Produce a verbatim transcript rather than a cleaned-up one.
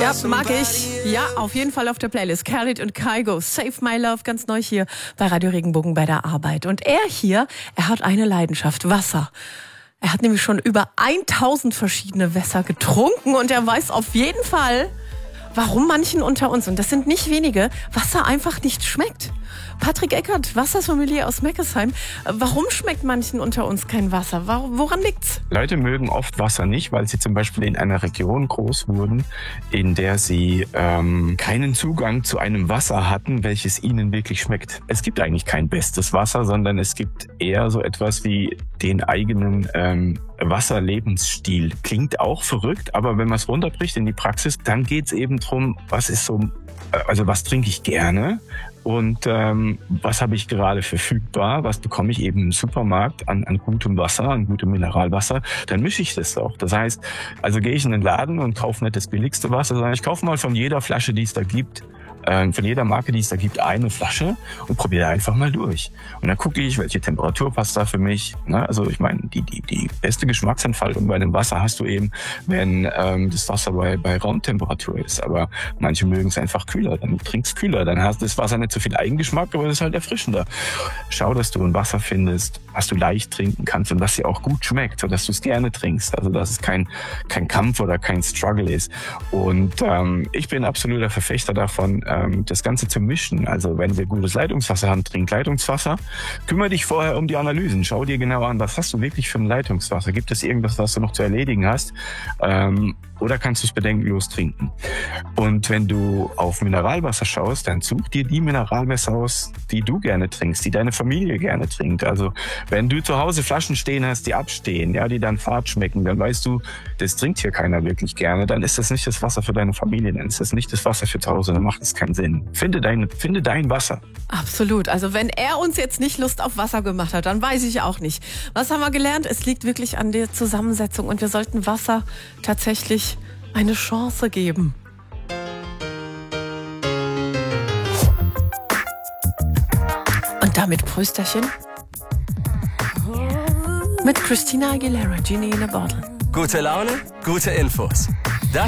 Ja, mag ich. Ja, auf jeden Fall auf der Playlist. Khalid und Kygo, Save My Love, ganz neu hier bei Radio Regenbogen bei der Arbeit. Und er hier, er hat eine Leidenschaft, Wasser. Er hat nämlich schon über tausend verschiedene Wässer getrunken und er weiß auf jeden Fall, warum manchen unter uns, und das sind nicht wenige, Wasser einfach nicht schmeckt. Patrick Eckert, Wassersommelier aus Meckesheim. Warum schmeckt manchen unter uns kein Wasser? Woran liegt's? Leute mögen oft Wasser nicht, weil sie zum Beispiel in einer Region groß wurden, in der sie ähm, keinen Zugang zu einem Wasser hatten, welches ihnen wirklich schmeckt. Es gibt eigentlich kein bestes Wasser, sondern es gibt eher so etwas wie den eigenen ähm, Wasserlebensstil. Klingt auch verrückt, aber wenn man es runterbricht in die Praxis, dann geht's eben drum, was ist so, also was trinke ich gerne? Und ähm, was habe ich gerade verfügbar? Was bekomme ich eben im Supermarkt an, an gutem Wasser, an gutem Mineralwasser? Dann mische ich das auch. Das heißt, also gehe ich in den Laden und kaufe nicht das billigste Wasser, sondern ich kaufe mal von jeder Flasche, die es da gibt, äh, von jeder Marke, die es da gibt, eine Flasche und probiere einfach mal durch. Und dann gucke ich, welche Temperatur passt da für mich. Ne? Also ich meine, die, die, die beste Geschmacksentfaltung bei dem Wasser hast du eben, wenn ähm, das Wasser bei, bei Raumtemperatur ist. Aber manche mögen es einfach kühler. Dann trinkst kühler. Dann hast das Wasser nicht so viel Eigengeschmack, aber es ist halt erfrischender. Schau, dass du ein Wasser findest, was du leicht trinken kannst und was dir auch gut schmeckt, sodass du es gerne trinkst. Also dass es kein, kein Kampf oder kein Struggle ist. Und ähm, ich bin absoluter Verfechter davon, ähm, das Ganze zu mischen. Also wenn wir gutes Leitungswasser haben, trink Leitungswasser. Kümmere dich vorher um die Analysen. Schau dir genau an, was hast du wirklich für ein Leitungswasser? Gibt es irgendwas, was du noch zu erledigen hast? Ähm, oder kannst du es bedenkenlos trinken? Und wenn du auf Mineralwasser schaust, dann such dir die Mineralwässer aus, die du gerne trinkst, die deine Familie gerne trinkt. Also wenn du zu Hause Flaschen stehen hast, die abstehen, ja, die dann fad schmecken, dann weißt du, das trinkt hier keiner wirklich gerne, dann ist das nicht das Wasser für deine Familie, dann ist das nicht das Wasser für zu Hause, dann macht es keinen Sinn. Finde dein, finde dein Wasser. Absolut. Also wenn er uns jetzt nicht Lust auf Wasser gemacht hat, dann weiß ich auch nicht. Was haben wir gelernt? Es liegt wirklich an der Zusammensetzung und wir sollten Wasser tatsächlich eine Chance geben. Und damit Prösterchen mit Christina Aguilera, Genie in a Bottle. Gute Laune, gute Infos.